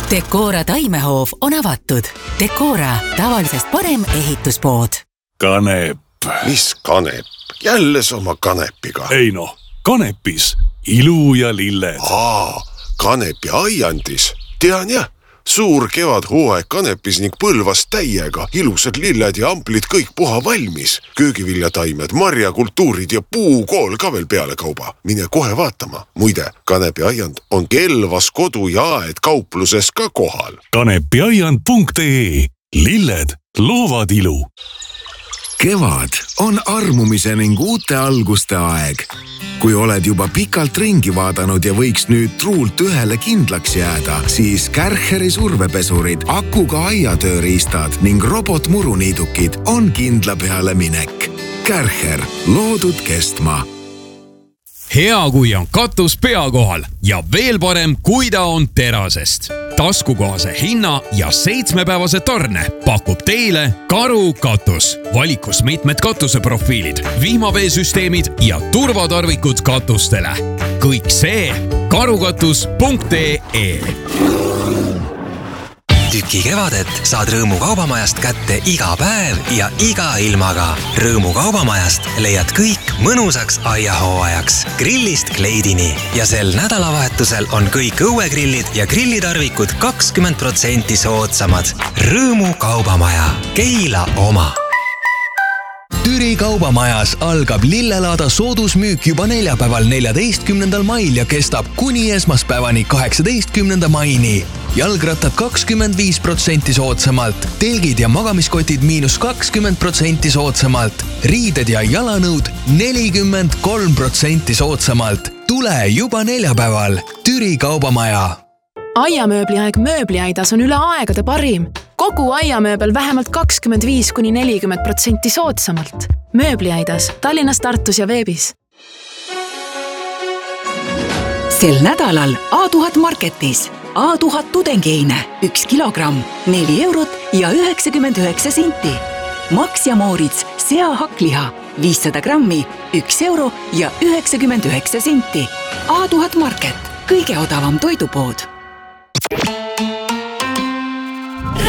Decora taimehoov on avatud. Decora, tavalisest parem ehituspood. Kanep. Mis kanep? Jälle sama kanepiga. Ei noh, kanepis ilu ja lilled. Kanepi aiandis. Tean jah, suur kevadhooaeg kanepis ning Põlvas täiega. Ilusad lilled ja amplid kõik puha valmis. Köögiviljataimed, marjakultuurid ja puukool ka veel peale kauba. Mine kohe vaatama. Muide, kanepi aiand on Kelvas kodu ja aed kaupluses ka kohal. Kanepiaiand.ee. Lilled loovad ilu. Kevad on armumise ning uute alguste aeg. Kui oled juba pikalt ringi vaadanud ja võiks nüüd truult ühele kindlaks jääda, siis Kärcheri survepesurid, akuga aiatööriistad ning robotmuruniidukid on kindla peale minek. Kärcher, loodud kestma. Hea, kui on katus pea kohal ja veel parem, kui ta on terasest. Taskukohase hinna ja 7-päevase tarne pakub teile Karu katus. Valikus mitmed katuseprofiilid, vihmaveesüsteemid ja turvatarvikud katustele. Kõik see karukatus.ee. Tüki kevadet saad Rõõmu kaubamajast kätte iga päev ja iga ilmaga. Rõõmu kaubamajast leiad kõik mõnusaks aiahooajaks. Grillist kleidini. Ja sel nädalavahetusel on kõik õuegrillid ja grillitarvikud 20% soodsamad. Rõõmu kaubamaja. Keila oma. Türi kaubamajas algab lillelaada soodusmüük juba neljapäeval 14. mail ja kestab kuni esmaspäevani 18. maini. Jalgrattad 25% soodsamalt, telgid ja magamiskotid -20% soodsamalt, riided ja jalanõud 43% soodsamalt. Tule juba neljapäeval. Türi kaubamaja. Aiamööbliaeg mööbliaidas on üle aegade parim. Kogu aiamööbel vähemalt 25–40% soodsamalt. Mööbliaidas Tallinnas, Tartus ja veebis. Sel nädalal A1000 Marketis A1000 tudengeine 1 kilogramm 4 eurot ja 99 senti. Max ja Moorits seahakliha 500 grammi 1 euro ja 99 senti. A1000 Market, kõige odavam toidupood.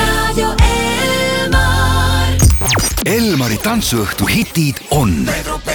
Elmari tantsuõhtu hitid on